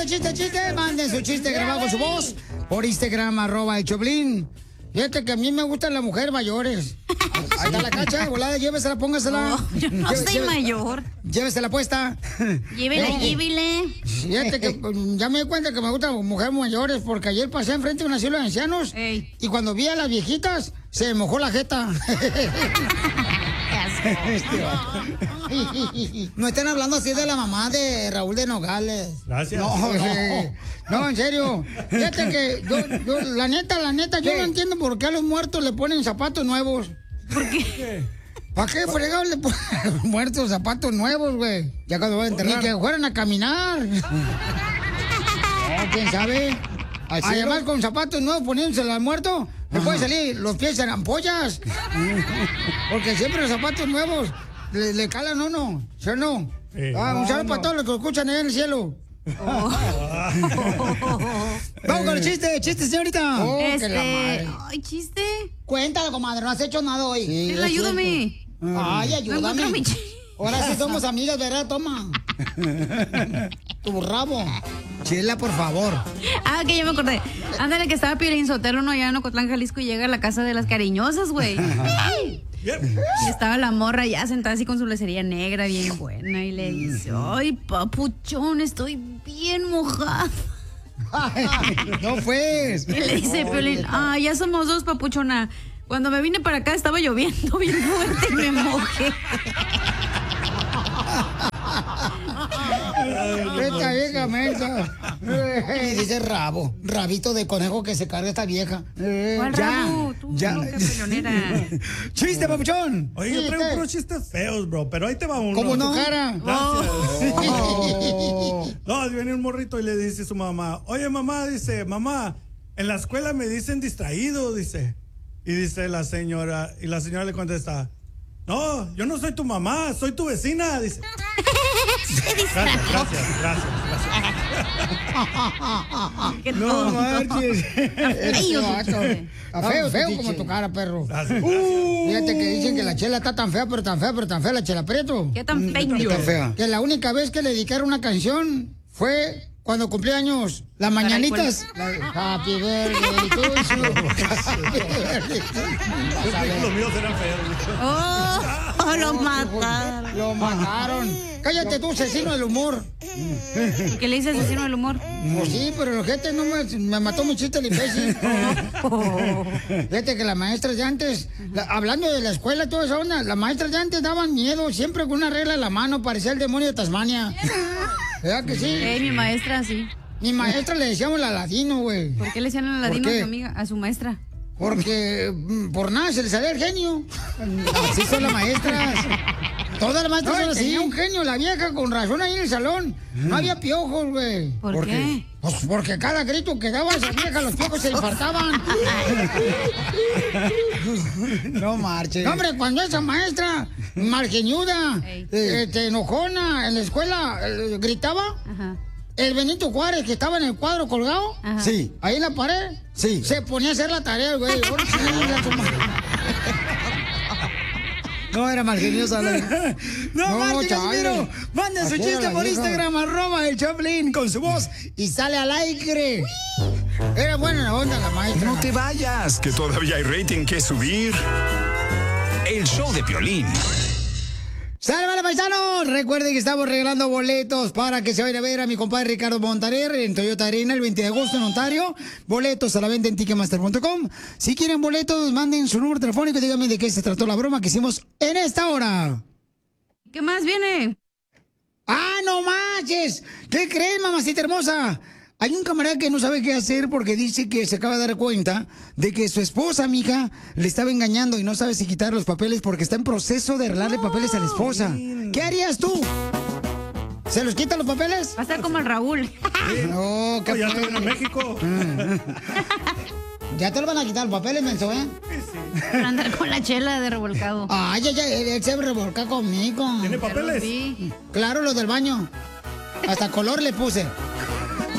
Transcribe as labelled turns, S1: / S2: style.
S1: chiste. Manden su chiste grabado con su voz por Instagram, @elchoplin. Fíjate que a mí me gustan las mujeres mayores. Ahí está la cacha, volada, llévesela, póngasela.
S2: Yo no soy mayor.
S1: Llévesela puesta.
S2: Llévele.
S1: Fíjate que ya me di cuenta que me gustan mujeres mayores porque ayer pasé enfrente de un asilo de ancianos y cuando vi a las viejitas se me mojó la jeta. No estén hablando así de la mamá de Raúl de Nogales.
S3: Gracias.
S1: No, en serio. Fíjate que yo la neta, yo no entiendo por qué a los muertos le ponen zapatos nuevos.
S2: ¿Por qué?
S1: ¿Para qué fregados le ponen a los muertos zapatos nuevos, güey? Ya cuando van a enterrar. Ni que fueran a caminar. No, ¿quién sabe? Además, con zapatos nuevos poniéndose al muerto, le puede salir los pies en ampollas. Porque siempre los zapatos nuevos le calan a uno, ¿sí o no? Un saludo para todos los que lo escuchan allá en el cielo. Vamos con el chiste, señorita.
S2: Ay, chiste.
S1: Cuéntalo, comadre, no has hecho nada hoy.
S2: Sí, ayúdame.
S1: Ay, ayúdame.
S2: No,
S1: ahora sí somos amigas, ¿verdad? Toma. Tu rabo. Chela, por favor.
S2: Que ya me acordé. Ándale, que estaba Piolín Sotelo, allá en Ocotlán, Jalisco, y llega a la casa de las cariñosas, güey. Y estaba la morra ya sentada así con su lecería negra, bien buena, y le dice: ay, papuchón, estoy bien mojada.
S1: No, pues.
S2: Y le dice Piolín: ya somos dos, papuchona. Cuando me vine para acá estaba lloviendo bien fuerte y me mojé.
S1: Esta vieja mensa. Dice rabito de conejo que se carga esta vieja.
S2: ¿Cuál rabo? Tú,
S1: Chiste, papuchón.
S3: Oye, yo traigo unos chistes feos, bro, pero ahí te va uno.
S1: ¿Cómo no? Cara.
S3: Gracias. No, viene un morrito y le dice a su mamá: oye, mamá, dice, mamá, en la escuela me dicen distraído, dice. Y dice la señora, y la señora le contesta: no, yo no soy tu mamá, soy tu vecina, dice. Gracias.
S1: No marches. Feo como tu cara, perro.
S3: Gracias.
S1: Fíjate que dicen que la Chela está tan fea la Chela Prieto.
S2: ¿Qué tan fea?
S1: Que la única vez que le dedicaron una canción fue cuando cumplí años, las mañanitas. Happy birthday to you.
S3: Los míos eran feos.
S2: Lo mataron.
S1: Lo mataron. Cállate tú, asesino del humor.
S2: ¿Qué le dice asesino del humor?
S1: Pues sí, pero el gente no me mató mi chiste el imbécil. Fíjate que las maestras de antes, hablando de la escuela, toda esa onda, las maestras de antes daban miedo, siempre con una regla en la mano, parecía el demonio de Tasmania. ¿Verdad que sí?
S2: Mi maestra, sí.
S1: Mi maestra le decíamos el Aladino, güey.
S2: ¿Por qué le decían el Aladino a su amiga, a su maestra?
S1: Porque por nada se le salía el genio. Así son las maestras. Todas las maestras son así. Tenía un genio la vieja, con razón ahí en el salón. No había piojos, güey.
S2: ¿Por qué?
S1: Pues porque cada grito que daba esa vieja, los piojos se infartaban. No marches. No, hombre, cuando esa maestra, malgeñuda, enojona, en la escuela, gritaba. Ajá. El Benito Juárez, que estaba en el cuadro colgado. Ajá. Sí. Ahí en la pared. Sí. Se ponía a hacer la tarea, güey. No, era malgeniosa. No, Casimiro. Manden su chiste por Instagram, @elchoplin con su voz y sale al aire. Era buena la onda la maestra.
S4: No te vayas, que todavía hay rating que subir. El show de Piolín.
S1: ¡Sálvale, paisanos! Recuerden que estamos regalando boletos para que se vaya a ver a mi compadre Ricardo Montaner en Toyota Arena el 20 de agosto en Ontario. Boletos a la venta en Ticketmaster.com. Si quieren boletos, manden su número telefónico y díganme de qué se trató la broma que hicimos en esta hora.
S2: ¿Qué más viene?
S1: ¡No manches! ¿Qué crees, mamacita hermosa? Hay un camarada que no sabe qué hacer porque dice que se acaba de dar cuenta de que su esposa, mija, le estaba engañando y no sabe si quitar los papeles porque está en proceso de arreglarle papeles a la esposa. ¿Qué harías tú? ¿Se los quitan los papeles?
S2: Va a estar como el Raúl.
S1: No,
S3: ya estoy en México.
S1: Ya te lo van a quitar los papeles, menso, ¿eh?
S2: Sí. Para andar con la Chela de revolcado.
S1: Él se revolca conmigo.
S3: ¿Tiene papeles?
S2: Sí.
S1: Claro, los del baño. Hasta color le puse.